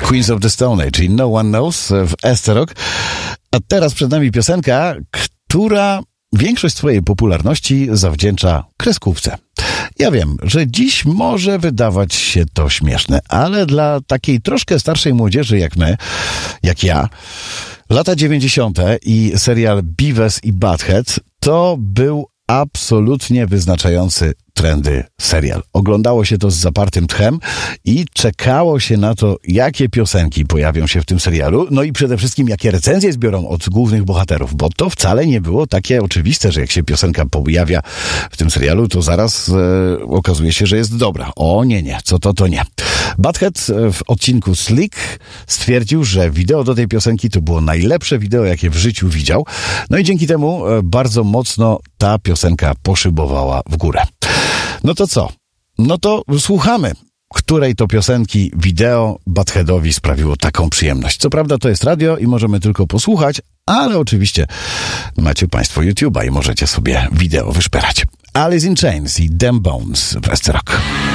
Queens of the Stone Age, czyli No One Knows w Esterok. A teraz przed nami piosenka, która większość swojej popularności zawdzięcza kreskówce. Ja wiem, że dziś może wydawać się to śmieszne, ale dla takiej troszkę starszej młodzieży jak my, jak ja, lata 90. i serial Beavis i Butthead to był absolutnie wyznaczający trendy serial. Oglądało się to z zapartym tchem i czekało się na to, jakie piosenki pojawią się w tym serialu, no i przede wszystkim jakie recenzje zbiorą od głównych bohaterów, bo to wcale nie było takie oczywiste, że jak się piosenka pojawia w tym serialu, to zaraz okazuje się, że jest dobra. O nie, co to nie. Butthead w odcinku Slick stwierdził, że wideo do tej piosenki to było najlepsze wideo, jakie w życiu widział. No i dzięki temu bardzo mocno ta piosenka poszybowała w górę. No to co? No to słuchamy, której to piosenki wideo Buttheadowi sprawiło taką przyjemność. Co prawda to jest radio i możemy tylko posłuchać, ale oczywiście macie Państwo YouTube'a i możecie sobie wideo wyszperać. Alice in Chains i Them Bones w Esterok.